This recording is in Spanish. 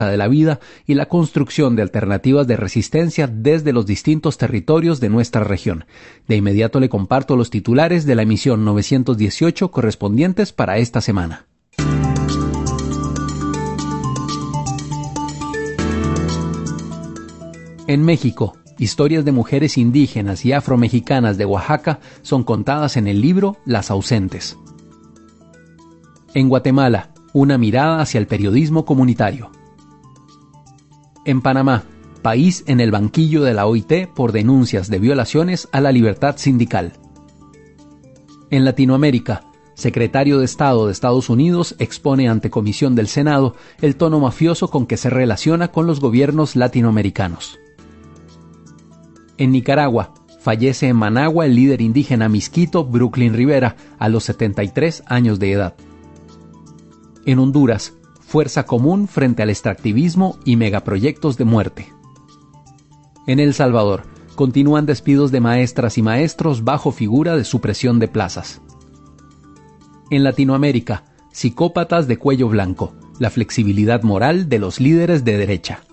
de la vida y la construcción de alternativas de resistencia desde los distintos territorios de nuestra región. De inmediato le comparto los titulares de la emisión 918 correspondientes para esta semana. En México, historias de mujeres indígenas y afromexicanas de Oaxaca son contadas en el libro Las Ausentes. En Guatemala, una mirada hacia el periodismo comunitario. En Panamá, país en el banquillo de la OIT por denuncias de violaciones a la libertad sindical. En Latinoamérica, secretario de Estado de Estados Unidos expone ante comisión del Senado el tono mafioso con que se relaciona con los gobiernos latinoamericanos. En Nicaragua, fallece en Managua el líder indígena Misquito Brooklyn Rivera a los 73 años de edad. En Honduras, fuerza común frente al extractivismo y megaproyectos de muerte. En El Salvador, continúan despidos de maestras y maestros bajo figura de supresión de plazas. En Latinoamérica, psicópatas de cuello blanco, la flexibilidad moral de los líderes de derecha.